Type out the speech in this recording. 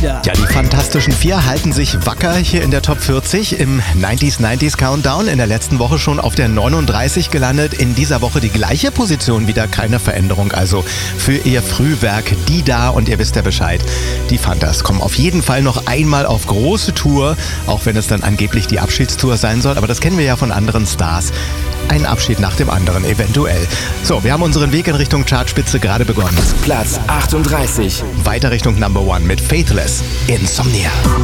Ja, die Fantastischen Vier halten sich wacker hier in der Top 40 im 90s Countdown. In der letzten Woche schon auf der 39 gelandet. In dieser Woche die gleiche Position, wieder keine Veränderung. Also für ihr Frühwerk die da, und ihr wisst ja Bescheid. Die Fantas kommen auf jeden Fall noch einmal auf große Tour, auch wenn es dann angeblich die Abschiedstour sein soll. Aber das kennen wir ja von anderen Stars. Ein Abschied nach dem anderen eventuell. So, wir haben unseren Weg in Richtung Chartspitze gerade begonnen. Platz 38. Weiter Richtung Number One mit Faithless, Insomnia.